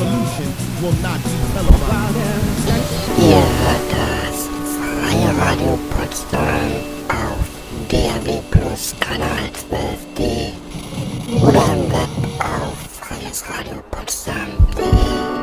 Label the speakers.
Speaker 1: Ihr hört das Freie Radio Potsdam auf DAB Plus Kanal 12D oder im Web auf freiesradiopotsdam.de.